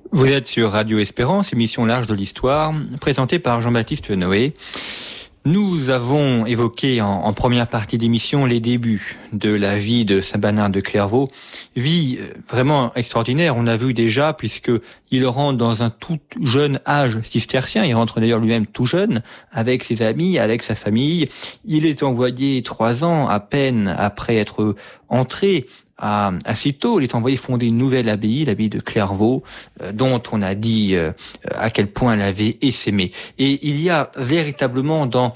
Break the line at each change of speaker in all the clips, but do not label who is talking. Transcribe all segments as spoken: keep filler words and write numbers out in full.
Vous êtes sur Radio Espérance, émission L'Arche de l'Histoire, présentée par Jean-Baptiste Noé. Nous avons évoqué en, en première partie d'émission les débuts de la vie de Saint Bernard de Clairvaux. Vie vraiment extraordinaire, on a vu déjà, puisque il rentre dans un tout jeune âge cistercien. Il rentre d'ailleurs lui-même tout jeune, avec ses amis, avec sa famille. Il est envoyé trois ans à peine après être entré à, à Cîteaux. Il est envoyé fonder une nouvelle abbaye, l'abbaye de Clairvaux, euh, dont on a dit euh, à quel point elle avait essaimé. Et il y a véritablement dans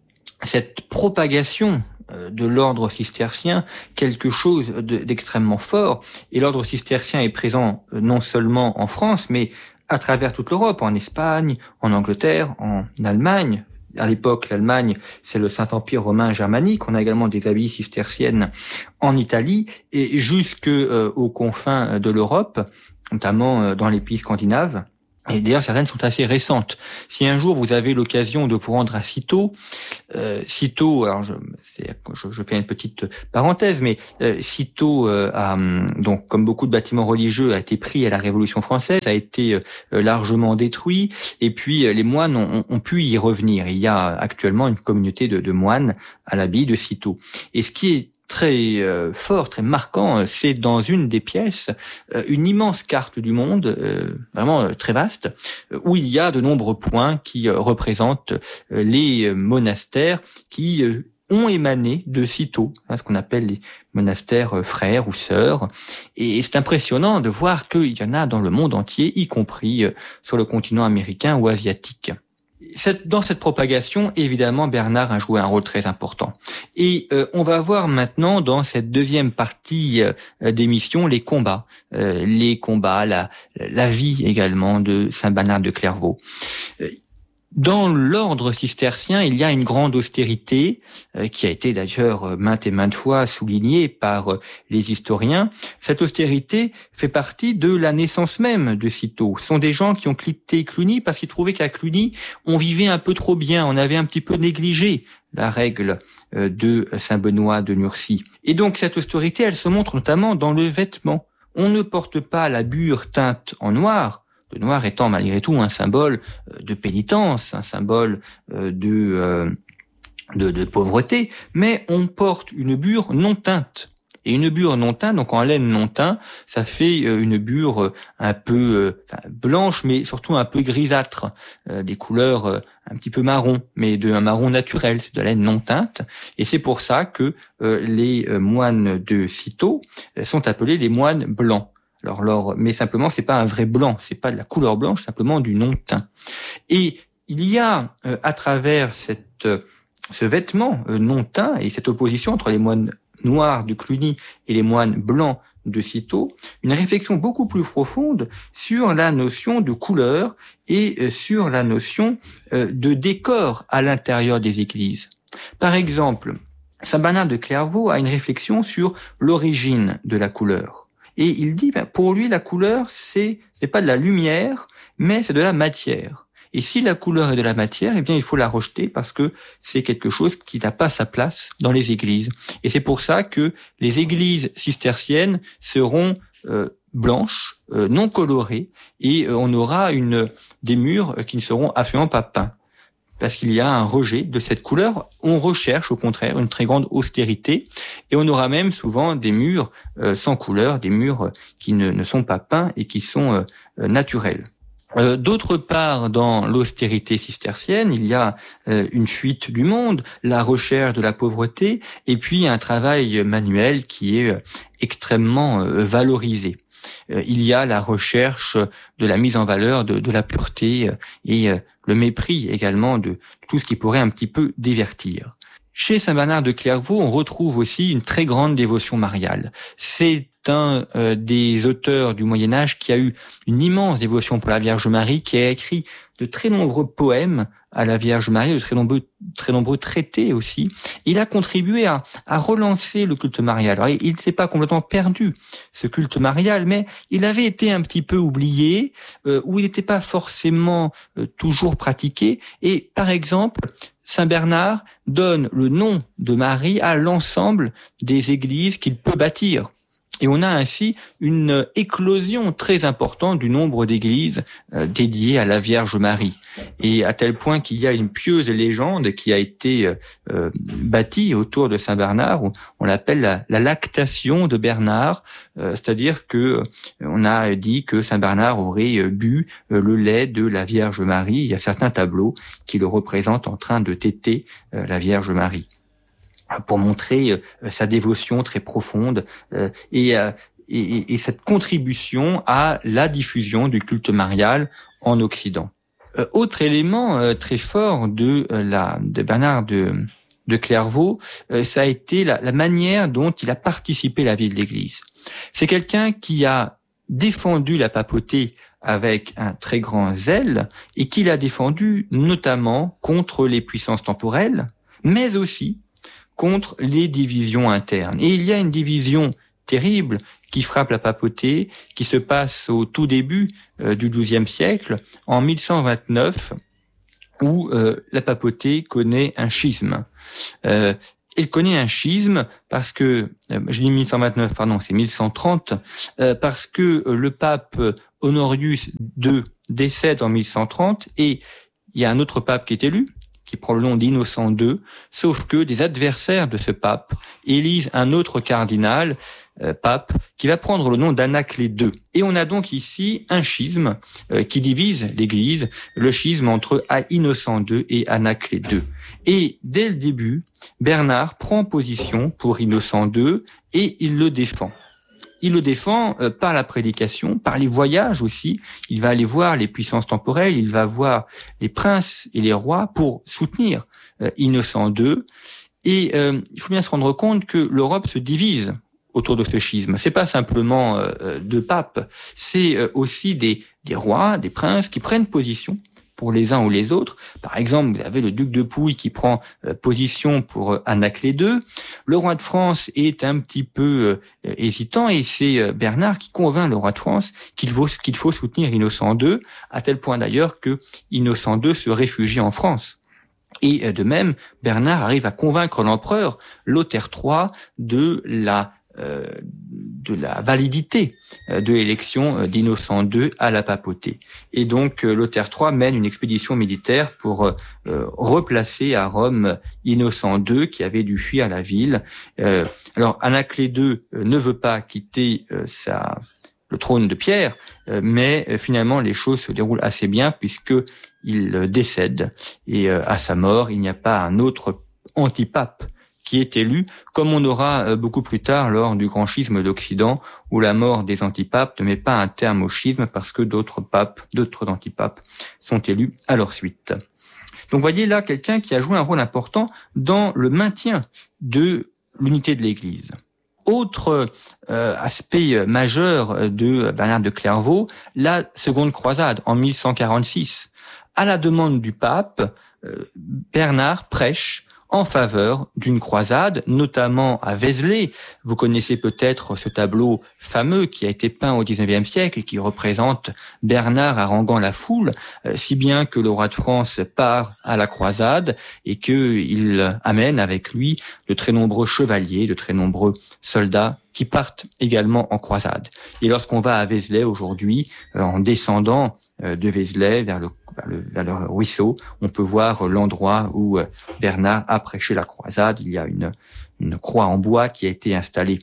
cette propagation euh, de l'ordre cistercien quelque chose de, d'extrêmement fort. Et l'ordre cistercien est présent euh, non seulement en France, mais à travers toute l'Europe, en Espagne, en Angleterre, en Allemagne. À l'époque, l'Allemagne, c'est le Saint-Empire romain germanique. On a également des abbayes cisterciennes en Italie et jusque euh, aux confins de l'Europe, notamment euh, dans les pays scandinaves. Et d'ailleurs, certaines sont assez récentes. Si un jour vous avez l'occasion de vous rendre à Cîteaux, euh, Cîteaux, alors je, c'est, je, je fais une petite parenthèse, mais euh, Cîteaux, euh, a, donc comme beaucoup de bâtiments religieux, a été pris à la Révolution française, a été euh, largement détruit, et puis euh, les moines ont, ont pu y revenir. Il y a actuellement une communauté de, de moines à l'abbaye de Cîteaux. Et ce qui est très euh, fort, très marquant, c'est dans une des pièces, euh, une immense carte du monde, euh, vraiment euh, très vaste, euh, où il y a de nombreux points qui euh, représentent euh, les euh, monastères qui euh, ont émané de Cîteaux, hein, ce qu'on appelle les monastères euh, frères ou sœurs. Et c'est impressionnant de voir qu'il y en a dans le monde entier, y compris euh, sur le continent américain ou asiatique. Cette, dans cette propagation, évidemment, Bernard a joué un rôle très important. Et euh, on va voir maintenant, dans cette deuxième partie euh, d'émission, les combats. Euh, les combats, la, la vie également de Saint Bernard de Clairvaux. Euh, Dans l'ordre cistercien, il y a une grande austérité, euh, qui a été d'ailleurs maintes et maintes fois soulignée par euh, les historiens. Cette austérité fait partie de la naissance même de Cîteaux. Ce sont des gens qui ont quitté Cluny parce qu'ils trouvaient qu'à Cluny, on vivait un peu trop bien, on avait un petit peu négligé la règle euh, de Saint Benoît de Nursie. Et donc cette austérité, elle se montre notamment dans le vêtement. On ne porte pas la bure teinte en noir, le noir étant malgré tout un symbole de pénitence, un symbole de, de, de pauvreté, mais on porte une bure non teinte. Et une bure non teinte, donc en laine non teinte, ça fait une bure un peu enfin, blanche, mais surtout un peu grisâtre, des couleurs un petit peu marron, mais de un marron naturel, c'est de la laine non teinte. Et c'est pour ça que les moines de Cîteaux sont appelés les moines blancs. Alors, alors, mais simplement, c'est pas un vrai blanc, c'est pas de la couleur blanche, simplement du non-teint. Et il y a, euh, à travers cette, euh, ce vêtement euh, non-teint et cette opposition entre les moines noirs de Cluny et les moines blancs de Cîteaux, une réflexion beaucoup plus profonde sur la notion de couleur et euh, sur la notion euh, de décor à l'intérieur des églises. Par exemple, Saint Bernard de Clairvaux a une réflexion sur l'origine de la couleur. Et il dit, ben, pour lui, la couleur, c'est, c'est pas de la lumière, mais c'est de la matière. Et si la couleur est de la matière, eh bien, il faut la rejeter parce que c'est quelque chose qui n'a pas sa place dans les églises. Et c'est pour ça que les églises cisterciennes seront euh, blanches, euh, non colorées, et euh, on aura une, des murs qui ne seront absolument pas peints. Parce qu'il y a un rejet de cette couleur. On recherche au contraire une très grande austérité et on aura même souvent des murs euh, sans couleur, des murs qui ne, ne sont pas peints et qui sont euh, naturels. Euh, d'autre part, dans l'austérité cistercienne, il y a euh, une fuite du monde, la recherche de la pauvreté et puis un travail manuel qui est euh, extrêmement euh, valorisé. Il y a la recherche de la mise en valeur de, de la pureté et le mépris également de tout ce qui pourrait un petit peu divertir. Chez Saint Bernard de Clairvaux, on retrouve aussi une très grande dévotion mariale. C'est un euh, des auteurs du Moyen-Âge qui a eu une immense dévotion pour la Vierge Marie, qui a écrit de très nombreux poèmes à la Vierge Marie, de très nombreux, très nombreux traités aussi. Il a contribué à, à relancer le culte marial. Alors, il ne s'est pas complètement perdu, ce culte marial, mais il avait été un petit peu oublié, euh, ou il n'était pas forcément euh, toujours pratiqué. Et par exemple, Saint Bernard donne le nom de Marie à l'ensemble des églises qu'il peut bâtir. Et on a ainsi une éclosion très importante du nombre d'églises euh, dédiées à la Vierge Marie. Et à tel point qu'il y a une pieuse légende qui a été euh, bâtie autour de Saint Bernard, on, on l'appelle la, la lactation de Bernard, euh, c'est-à-dire que euh, on a dit que Saint Bernard aurait euh, bu euh, le lait de la Vierge Marie. Il y a certains tableaux qui le représentent en train de téter euh, la Vierge Marie, pour montrer euh, sa dévotion très profonde euh, et, euh, et, et cette contribution à la diffusion du culte marial en Occident. Euh, autre élément euh, très fort de euh, la de Bernard de de Clairvaux, euh, ça a été la, la manière dont il a participé à la vie de l'Église. C'est quelqu'un qui a défendu la papauté avec un très grand zèle et qui l'a défendu notamment contre les puissances temporelles, mais aussi contre les divisions internes. Et il y a une division terrible qui frappe la papauté, qui se passe au tout début euh, du douzième siècle, en mille cent vingt-neuf, où euh, la papauté connaît un schisme. Euh, elle connaît un schisme parce que, euh, je dis mille cent vingt-neuf, pardon, c'est mille cent trente, euh, parce que euh, le pape Honorius deux décède en mille cent trente et il y a un autre pape qui est élu, qui prend le nom d'Innocent deux, sauf que des adversaires de ce pape élisent un autre cardinal, euh, pape, qui va prendre le nom d'Anaclet deux. Et on a donc ici un schisme euh, qui divise l'Église, le schisme entre Innocent deux et Anaclet deux. Et dès le début, Bernard prend position pour Innocent deux et il le défend. Il le défend euh, par la prédication, par les voyages aussi. Il va aller voir les puissances temporelles, il va voir les princes et les rois pour soutenir euh, Innocent deux. Et euh, il faut bien se rendre compte que l'Europe se divise autour de ce schisme. C'est pas simplement euh, deux papes, c'est euh, aussi des, des rois, des princes qui prennent position pour les uns ou les autres. Par exemple, vous avez le duc de Pouille qui prend euh, position pour euh, Anaclet deux. Le roi de France est un petit peu euh, hésitant et c'est euh, Bernard qui convainc le roi de France qu'il faut, qu'il faut soutenir Innocent deux, à tel point d'ailleurs que Innocent deux se réfugie en France. Et euh, de même, Bernard arrive à convaincre l'empereur Lothaire trois de la euh, de la validité de l'élection d'Innocent deux à la papauté. Et donc Lothaire trois mène une expédition militaire pour euh, replacer à Rome Innocent deux qui avait dû fuir la ville. Euh, alors Anaclet deux euh, ne veut pas quitter euh, sa le trône de Pierre, euh, mais euh, finalement les choses se déroulent assez bien puisque il euh, décède et euh, à sa mort il n'y a pas un autre antipape qui est élu, comme on aura beaucoup plus tard lors du grand schisme d'Occident, où la mort des antipapes ne met pas un terme au schisme parce que d'autres papes, d'autres antipapes sont élus à leur suite. Donc voyez là quelqu'un qui a joué un rôle important dans le maintien de l'unité de l'Église. Autre euh, aspect majeur de Bernard de Clairvaux, la seconde croisade en mille cent quarante-six. À la demande du pape, euh, Bernard prêche en faveur d'une croisade, notamment à Vézelay. Vous connaissez peut-être ce tableau fameux qui a été peint au dix-neuvième siècle et qui représente Bernard haranguant la foule, si bien que le roi de France part à la croisade et qu'il amène avec lui de très nombreux chevaliers, de très nombreux soldats qui partent également en croisade. Et lorsqu'on va à Vézelay aujourd'hui, en descendant de Vézelay vers le, vers le, vers le ruisseau, on peut voir l'endroit où Bernard a prêché la croisade. Il y a une, une croix en bois qui a été installée.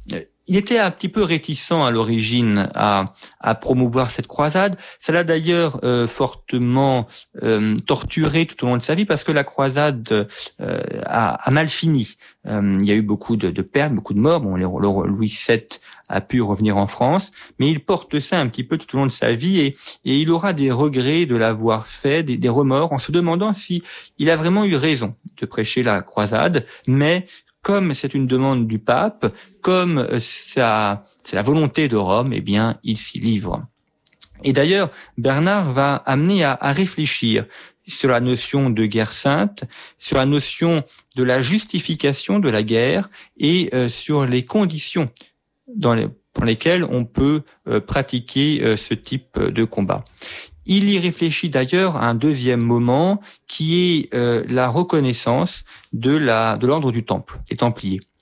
Il était un petit peu réticent à l'origine à, à promouvoir cette croisade. Ça l'a d'ailleurs euh, fortement euh, torturé tout au long de sa vie parce que la croisade euh, a, a mal fini. Euh, il y a eu beaucoup de, de pertes, beaucoup de morts. Bon, le, le, Louis sept a pu revenir en France, mais il porte ça un petit peu tout au long de sa vie et, et il aura des regrets de l'avoir fait, des, des remords, en se demandant si il a vraiment eu raison de prêcher la croisade, mais comme c'est une demande du pape, comme ça, c'est la volonté de Rome, eh bien, il s'y livre. Et d'ailleurs, Bernard va amener à, à réfléchir sur la notion de guerre sainte, sur la notion de la justification de la guerre et euh, sur les conditions dans, les, dans lesquelles on peut euh, pratiquer euh, ce type de combat. Il y réfléchit d'ailleurs à un deuxième moment qui est euh, la reconnaissance de la de l'ordre du Temple, les Templiers.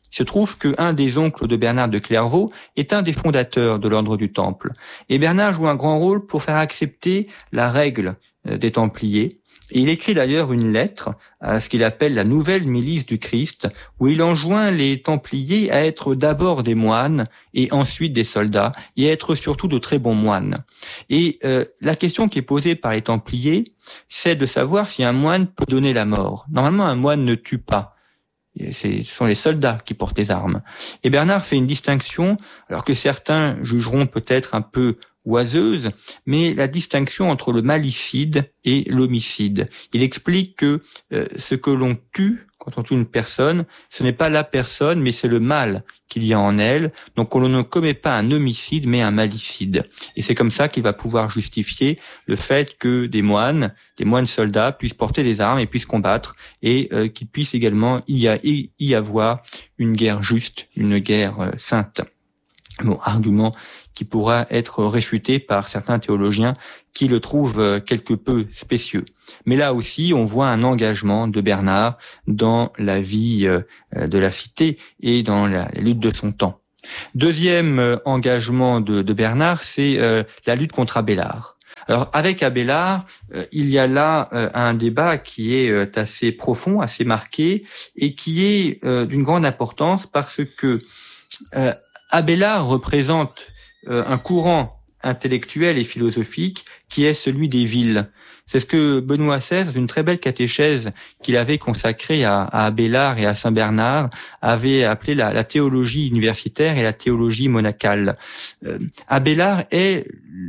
Il se trouve qu'un des oncles de Bernard de Clairvaux est un des fondateurs de l'ordre du Temple. Et Bernard joue un grand rôle pour faire accepter la règle des Templiers. Et il écrit d'ailleurs une lettre à ce qu'il appelle la nouvelle milice du Christ, où il enjoint les Templiers à être d'abord des moines et ensuite des soldats, et à être surtout de très bons moines. Et euh, la question qui est posée par les Templiers, c'est de savoir si un moine peut donner la mort. Normalement, un moine ne tue pas. Ce sont les soldats qui portent les armes. Et Bernard fait une distinction, alors que certains jugeront peut-être un peu oiseuse, mais la distinction entre le malicide et l'homicide. Il explique que euh, ce que l'on tue, quand on tue une personne, ce n'est pas la personne, mais c'est le mal qu'il y a en elle. Donc on ne commet pas un homicide, mais un malicide. Et c'est comme ça qu'il va pouvoir justifier le fait que des moines, des moines soldats, puissent porter des armes et puissent combattre, et euh, qu'il puisse également y, a, y avoir une guerre juste, une guerre euh, sainte. Bon, argument qui pourra être réfuté par certains théologiens qui le trouvent quelque peu spécieux. Mais là aussi, on voit un engagement de Bernard dans la vie de la cité et dans la lutte de son temps. Deuxième engagement de, de Bernard, c'est euh, la lutte contre Abélard. Alors avec Abélard, euh, il y a là euh, un débat qui est euh, assez profond, assez marqué, et qui est euh, d'une grande importance parce que euh, Abélard représente euh, un courant intellectuel et philosophique qui est celui des villes. C'est ce que Benoît seize, dans une très belle catéchèse qu'il avait consacrée à, à Abélard et à Saint Bernard, avait appelé la, la théologie universitaire et la théologie monacale. Euh, Abélard est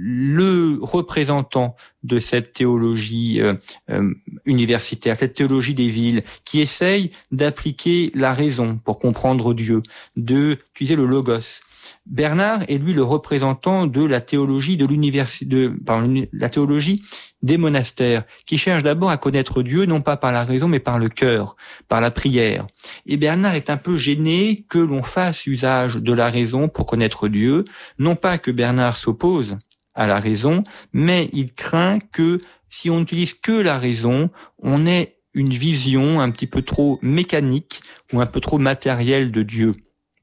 le représentant de cette théologie euh, euh, universitaire, cette théologie des villes, qui essaye d'appliquer la raison pour comprendre Dieu, d'utiliser le logos. Bernard est lui le représentant de la théologie de l'université, de pardon, la théologie des monastères, qui cherche d'abord à connaître Dieu, non pas par la raison, mais par le cœur, par la prière. Et Bernard est un peu gêné que l'on fasse usage de la raison pour connaître Dieu, non pas que Bernard s'oppose à la raison, mais il craint que si on n'utilise que la raison, on ait une vision un petit peu trop mécanique ou un peu trop matérielle de Dieu.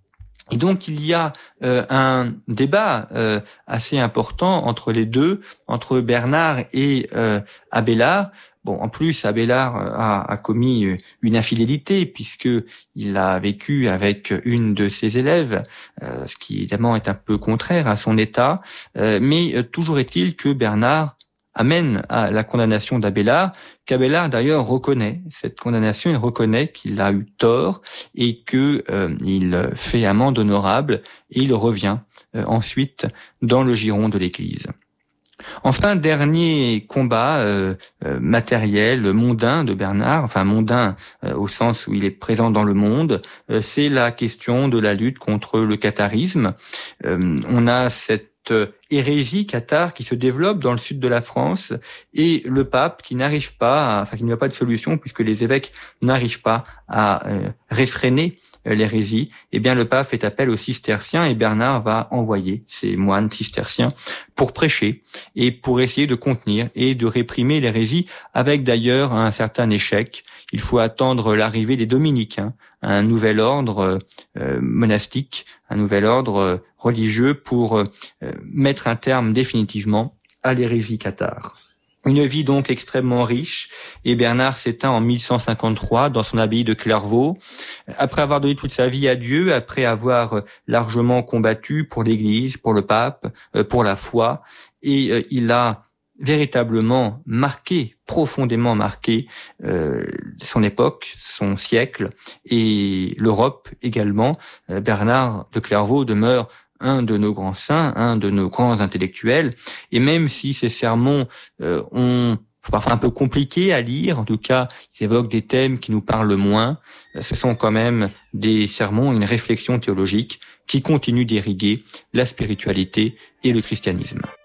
Et donc il y a euh, un débat euh, assez important entre les deux, entre Bernard et euh, Abélard. Bon, en plus, Abélard a, a commis une infidélité puisque il a vécu avec une de ses élèves, euh, ce qui évidemment est un peu contraire à son état. Euh, mais euh, toujours est-il que Bernard amène à la condamnation d'Abélard, qu'Abélard d'ailleurs reconnaît cette condamnation, il reconnaît qu'il a eu tort et que euh, il fait amende honorable et il revient euh, ensuite dans le giron de l'Église. Enfin, dernier combat euh, euh, matériel, mondain de Bernard, enfin mondain euh, au sens où il est présent dans le monde, euh, c'est la question de la lutte contre le catharisme. Euh, on a cette hérésie cathare qui se développe dans le sud de la France et le pape qui n'arrive pas, à, enfin qui n'y a pas de solution puisque les évêques n'arrivent pas à euh, réfréner euh, l'hérésie, eh bien le pape fait appel aux cisterciens et Bernard va envoyer ces moines cisterciens pour prêcher et pour essayer de contenir et de réprimer l'hérésie avec d'ailleurs un certain échec. Il faut attendre l'arrivée des dominicains, un nouvel ordre euh, monastique, un nouvel ordre religieux pour euh, mettre un terme définitivement à l'hérésie cathare. Une vie donc extrêmement riche, et Bernard s'éteint en mille cent cinquante-trois dans son abbaye de Clairvaux. Après avoir donné toute sa vie à Dieu, après avoir largement combattu pour l'Église, pour le pape, pour la foi, et euh, il a véritablement marqué, profondément marqué euh, son époque, son siècle et l'Europe également. Euh, Bernard de Clairvaux demeure un de nos grands saints, un de nos grands intellectuels, et même si ces sermons euh, ont parfois un peu compliqués à lire, en tout cas, ils évoquent des thèmes qui nous parlent moins, ce sont quand même des sermons, une réflexion théologique qui continue d'irriguer la spiritualité et le christianisme.